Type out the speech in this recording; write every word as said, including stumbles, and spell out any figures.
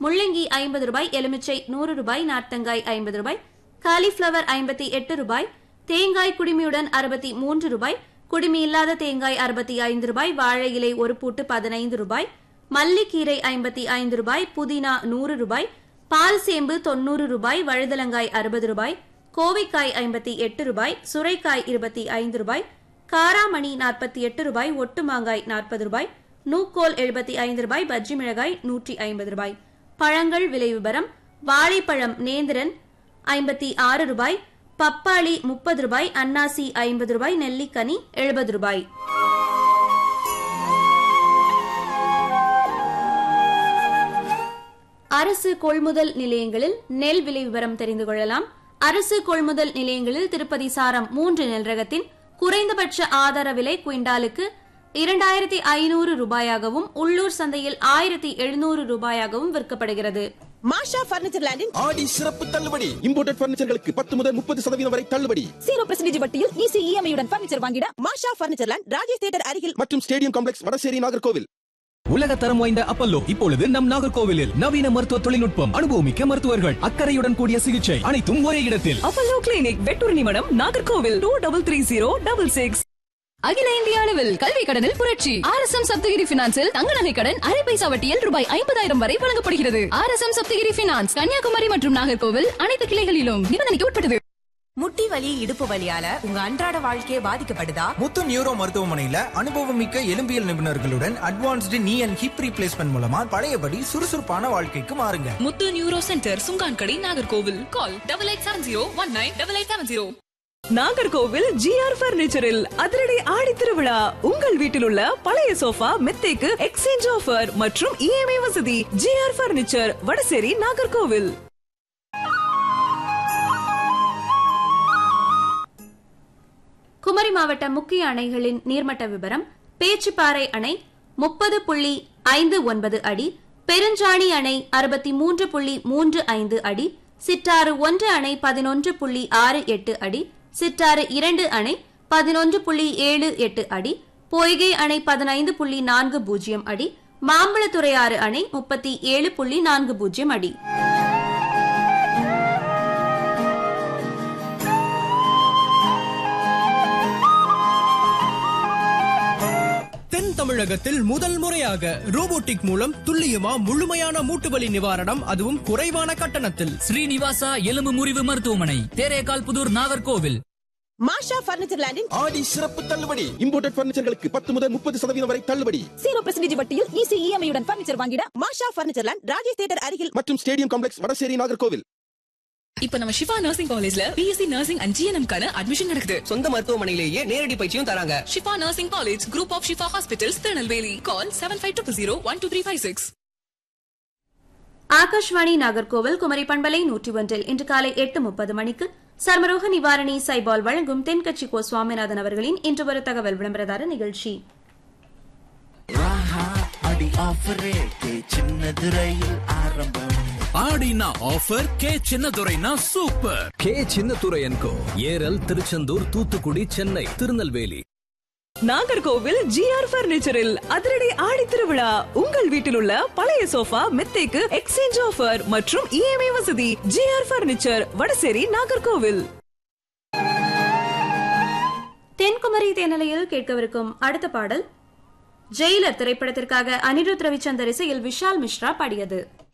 முள்ளங்கி ஐம்பது ரூபாய், எலுமிச்சை நூறு ரூபாய், நார்த்தங்காய் ஐம்பது ரூபாய், காலிஃபிளவர் ஐம்பத்தி எட்டு ரூபாய், தேங்காய் குடிமியுடன் அறுபத்தி மூன்று ரூபாய், குடிமி இல்லாத தேங்காய் அறுபத்தி ஐந்து ரூபாய், வாழை இலை ஒரு பூட்டு பதினைந்து ரூபாய், மல்லிக்கீரை ஐம்பத்தி ஐந்து ரூபாய், புதினா நூறு ரூபாய், பால் சேம்பு தொன்னூறு ரூபாய், வழுதலங்காய் அறுபது ரூபாய், கோவைக்காய் ஐம்பத்தி எட்டு ரூபாய், சுரைக்காய் இருபத்தி ஐந்து ரூபாய், காராமணி நாற்பத்தி எட்டு ரூபாய், ஒட்டு மாங்காய் நாற்பது ரூபாய், நூக்கோல் எழுபத்தி ஐந்து ரூபாய், பஜ்ஜி மிளகாய் நூற்றி ஐம்பது ரூபாய். பழங்கள் விலை விவரம்: வாழைப்பழம் நேந்திரன் ஐம்பத்தி ஆறு ரூபாய், பப்பாளி முப்பது ரூபாய், அன்னாசி ஐம்பது ரூபாய், நெல்லிக்கனி எழுபது ரூபாய். அரசு கொள்முதல் நிலையங்களில் நெல் விலை விவரம் தெரிந்து கொள்ளலாம். அரசு கொள்முதல் நிலையங்களில் திருப்பதி சாரம் மூன்று நெல் ரகத்தின் குறைந்தபட்ச ஆதார விலை குவிண்டாலுக்கு இரண்டாயிரத்தி ஐநூறு ரூபாயாகவும் உள்ளூர் சந்தையில் ஆயிரத்தி எழுநூறு ரூபாயாகவும் விற்கப்படுகிறது. மாஷா பர்னிச்சர் லேண்டின் ஆடி சிறப்பு தள்ளுபடி. இம்போர்ட்டட் பர்னிச்சர்களுக்கு பத்து முதல் முப்பது சதவீதம் வரை தள்ளுபடி. ஜீரோ பர்சன்டேஜ் வட்டியில் ஈஸி இஎம்ஐ உடன் பர்னிச்சர் வாங்கிட மாஷா பர்னிச்சர் லேண்ட், ராஜேஷ் தியேட்டர் அருகில் மற்றும் ஸ்டேடியம் காம்ப்ளெக்ஸ், வடசேரி, நாகர்கோவில். உலக தரம் வாய்ந்த அப்பல்லோ இப்பொழுது நம் நாகர்கோவிலில். நவீன மருத்துவ தொழில்நுட்பம், அனுபவமிக்க மருத்துவர்கள், அக்கறையுடன் கூடிய சிகிச்சை, அனைத்தும் ஒரே இடத்தில். Apollo clinic, Vettur நிமணம், Nagercoil. Two double three zero double six. அகில இந்திய அளவில் கல்வி கடனில் புரட்சி. ஆர் எஸ் எம் சப்தகிரி பினான்சில் தங்க நகை கடன் அரை பைசா வட்டியில் ரூபாய் ஐம்பதாயிரம் வரை வழங்கப்படுகிறது. R S M Saptagiri finance, Kanyakumari மற்றும் நாகர்கோவில் அனைத்து கிளைகளிலும். நிபந்தனைக்கு உட்பட்டது. முட்டி வலி, இடுப்பு வலியால உங்க அன்றாட வாழ்க்கையே பாதிக்கப்படுதா? முத்து நியூரோ மருத்துவமனையில அனுபவமிக்க எலும்பியல் நிபுணர்களுடன் அட்வான்ஸ்டு நீ அண்ட் ஹிப் ரீப்ளேஸ்மெண்ட் மூலமா பழையபடி சுறுசுறுப்பான வாழ்க்கைக்கு மாறுங்க. முத்து neuro centre, Chunkankadai, Nagercoil. Call double eight seven zero one nine double eight seven zero. Nagercoil GR பர்னிச்சரில் அதிரடி ஆடி திருவிழா. உங்கள் வீட்டில் உள்ள பழைய சோஃபா மெத்தைக்கு எக்ஸ்சேஞ்ச் ஆஃபர் மற்றும் இஎம்ஐ வசதி. GR furniture, Vadasery, Nagercoil. குமரி மாவட்ட முக்கிய அணைகளின் நீர்மட்ட விவரம்: பேச்சிப்பாறை அணை முப்பது புள்ளி ஐந்து ஒன்பது அடி, பெருஞ்சாணி அணை அறுபத்தி மூன்று புள்ளி மூன்று ஐந்து அடி, சிற்றாறு ஒன்று அணை பதினொன்று புள்ளி ஆறு எட்டு அடி, சிற்றாறு இரண்டு அணை பதினொன்று புள்ளி ஏழு எட்டு அடி, பொய்கை அணை பதினைந்து புள்ளி நான்கு பூஜ்ஜியம் அடி, மாம்பழத்துறையாறு அணை முப்பத்தி ஏழு புள்ளி நான்கு பூஜ்ஜியம் அடி. தென் தமிழகத்தில் முதல் முறையாக ரோபோட்டிக் மூலம் துல்லியமா முழுமையான மூட்டுவலி நிவாரணம், அதுவும் குறைவான கட்டணத்தில். ஸ்ரீனிவாசா எலும்பு முறிவு மருத்துவமனை, தேரேகால் புதூர், நாகர்கோவில். மாஷா பர்னிச்சர் லேண்டின் ஆடி சிறப்பு தள்ளுபடி. இம்போர்ட்டட் பர்னிச்சர்களுக்கு பத்து முதல் முப்பது சதவீதம் வரை தள்ளுபடி. ஜீரோ பர்சன்டேஜ் வட்டியில் ஈஸி இஎம்ஐ உடன் பர்னிச்சர் வாங்கிட மாஷா பர்னிச்சர் லேண்ட், ராஜேஷ் தியேட்டர் அருகில் மற்றும் ஸ்டேடியம் காம்ப்ளெக்ஸ், வடசேரி, நாகர்கோவில். இப்ப நம்ம ஷிஃபா நர்சிங் காலேஜ்ல பிஎஸ்சி நர்சிங் அண்ட் ஜிஎன்எம் கான அட்மிஷன் நடக்குது. சொந்த மருத்துவமனையிலேயே நேரடி பயிற்சியும் தராங்க. Shifa nursing college, group of Shifa hospitals, Tirunelveli. Call seven five two zero one two three five six. Akashvani Nagercoil Kumari பண்பலை நூற்றி ஒன்றில் இன்று காலை எட்டு முப்பது மணிக்கு சர்மரோக நிவாரணி சைபால் வழங்கும் தென்கட்சி கோ சுவாமிநாதன் அவர்களின் இன்று ஒரு தகவல் விளம்பரதார நிகழ்ச்சி. ஆடினா offer K சின்னதுரைனா super. K சின்னதுரையன்கோ, Eral, Tiruchendur, Thoothukudi, Chennai, Tirunelveli. Nagercoil GR பர்னிச்சரில் அதிரடி ஆடி திருவிழா. உங்கள் வீட்டில் உள்ள பழைய சோஃபா மெத்தைக்கு எக்ஸ்சேஞ்ச் ஆஃபர் மற்றும் இஎம்ஐ வசதி. GR furniture, Vadasery, Nagercoil. தென்குமரி தேனிலையில் கேட்கவிருக்கும் அடுத்த பாடல் ஜெயிலர் திரைப்படத்திற்காக அனிருத் ரவிச்சந்தர் இசையில் விஷால் மிஸ்ரா பாடியது.